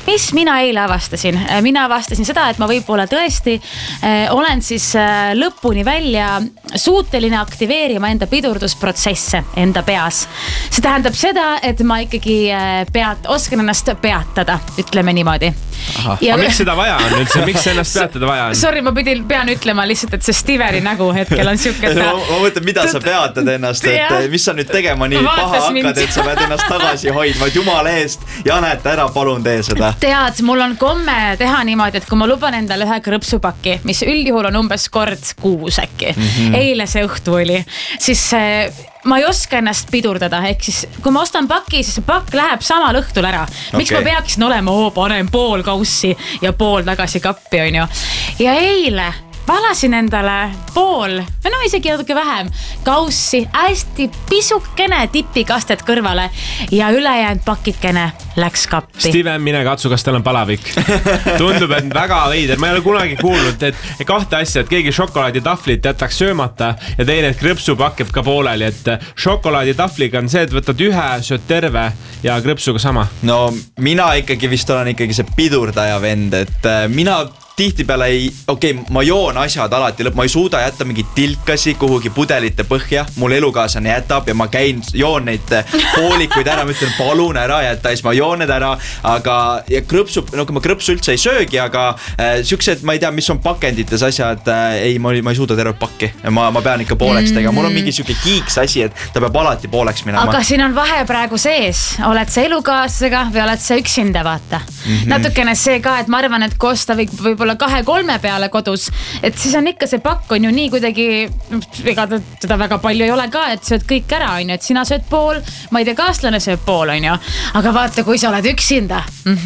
mis mina eile avastasin? Mina avastasin seda, et ma võib-olla tõesti olen siis lõpuni välja suuteline aktiveerima enda pidurdusprotsesse enda peas. See tähendab seda, et ma ikkagi oskan ennast peatada, ütleme niimoodi. Aga miks seda vaja on üldse? Miks ennast peatada vaja on? Sorry, ma pean ütlema lihtsalt, et see Stiveri nägu hetkel on siuke... ma mõtlen, mida sa peatad ennast, et mis sa nüüd tegema nii paha hakkad, et sa pead ennast tagasi hoidma, et jumala eest, Janette, ära palun tee seda. Tead, mul on komme teha niimoodi, et kui ma luban endale ühe krõpsupaki, mis üldjuhul on umbes kord kuus äkki, eile see õhtu oli, siis ma ei oska ennast pidurdada, ehk siis kui ma ostan paki, siis see pakk läheb samal õhtul ära. Miks ma peaksin olema, panen pool kaussi ja pool tagasi kappi, on ju. Ja eile valasin endale pool, no isegi natuke vähem, kaussi, hästi pisukene tipikastet kõrvale ja ülejäänud pakikene läks kappi. Steven, mine katsu, kas tal on palavik. Tundub, et väga veider. Ma ei ole kunagi kuulnud, et kahte asja, et keegi šokolaaditahvlit jätaks söömata ja teine, et krõpsupakk jääb ka pooleli. Et šokolaaditahvliga on see, et võtad ühe, sööd terve ja krõpsuga sama. No mina ikkagi vist olen ikkagi see pidurdaja vend, et mina tihtipeale ma joon asjad alati lõpp, ma ei suuda jätta mingi tilkasi kuhugi pudelite põhja, mul elukaaslane jätab ja ma joon neid poolikuid ära, ma ütlen palun ära jätta, siis ma joon need ära, aga ja kui ma krõpsu üldse ei söögi, aga siuksed, ma ei tea, mis on pakendites asjad, ma ei suuda terve pakki, ma pean ikka pooleks tegema, mul on mingi siuke kiiks asi, et ta peab alati pooleks minema. Aga siin on vahe praegu sees, oled sa elukaaslasega või oled sa üksinda, vaata. Natukene see ka, et ma arvan, et kui osta võib-olla 2-3 peale kodus, et siis on ikka see pakk on ju nii kuidagi, ega teda väga palju ei ole ka, et sööd kõik ära, on ju, et sina sööd pool, ma ei tea, kaaslane sööb pool, on ju, aga vaata, kui sa oled üksinda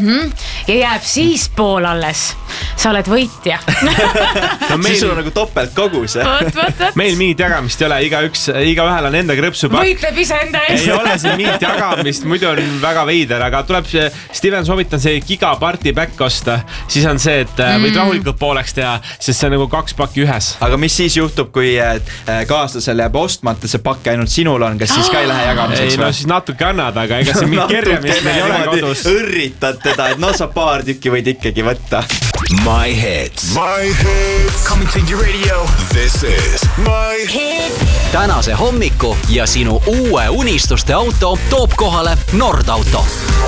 ja jääb siis pool alles, sa oled võitja. Siis sul on nagu topelt kogus, Meil mingit jagamist ei ole, igaühel on enda krõpsupakk. Võitleb ise enda eest. Ei ole siin mingit jagamist, muidu on väga veider, aga tuleb Steven soovitan see gigaparty back osta, siis on see, et võid rahulikult pooleks teha, sest see on nagu 2 pakki ühes. Aga mis siis juhtub, kui kaaslasel jääb ostmata see pakk ainult sinul on, kas siis ka ei lähe jagamiseks? Ei, no siis natuke annad, aga ega see mingi kerjamist meil ei ole kodus. Õrritad teda, et no sa paar tükki võid ikkagi võtta. My Hits. Coming to your radio. This is My Hits. Tänase hommiku ja sinu uue unistuste auto toob kohale Nordauto.